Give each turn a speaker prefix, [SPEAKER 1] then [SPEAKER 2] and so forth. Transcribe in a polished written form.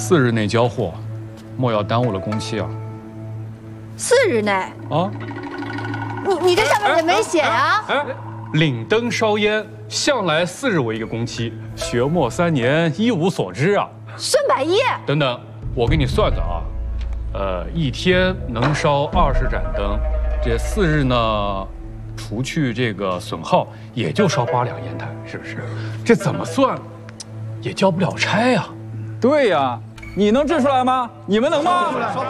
[SPEAKER 1] 4日内交货，莫要耽误了工期啊。
[SPEAKER 2] 4日内
[SPEAKER 1] 啊？
[SPEAKER 2] 你这上面也没写啊？
[SPEAKER 1] 领灯烧烟，向来4日为一个工期，学墨3年，一无所知啊。
[SPEAKER 2] 孙百一，
[SPEAKER 1] 等等，我给你算算啊，一天能烧20盏灯，这4日呢，除去这个损耗，也就烧8两烟台，是不是？这怎么算，也交不了差呀。
[SPEAKER 3] 对呀，你能治出来吗？你们能吗？